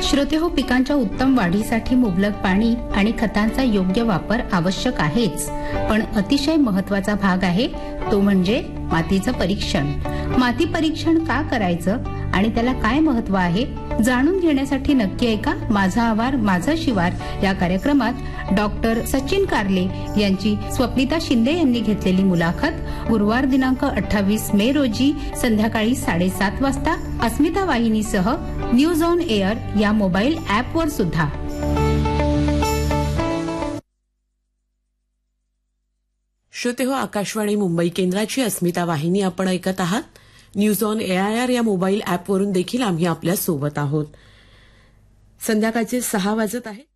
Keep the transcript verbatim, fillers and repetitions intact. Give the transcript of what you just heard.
श्रोतेहो, पिकांच्या उत्तम वाढीसाठी मुबलक पाणी आणि खतांचा योग्य वापर आवश्यक आहेच, पण अतिशय महत्वाचा भाग आहे तो म्हणजे मातीचं परीक्षण. माती परीक्षण का करायचं आणि त्याला काय महत्व आहे जाणून घेण्यासाठी नक्की ऐका माझा आवार माझा शिवार या कार्यक्रमात डॉक्टर सचिन कारले यांची स्वप्निता शिंदे यांनी घेतलेली मुलाखत गुरुवार दिनांक अठ्ठावीस मे रोजी संध्याकाळी साडेसात वाजता अस्मिता वाहिनीसह न्यूज ऑन एअर या मोबाईल ॲपवर सुद्धा. श्रोते हो, आकाशवाणी मुंबई केंद्राची अस्मिता वाहिनी आपण ऐकत आहात. न्यूज ऑन एआयआर या मोबाईल ॲपवरून देखील आम्ही आपल्या सोबत आहोत. संध्याकाळचे सहा वाजत आहेत.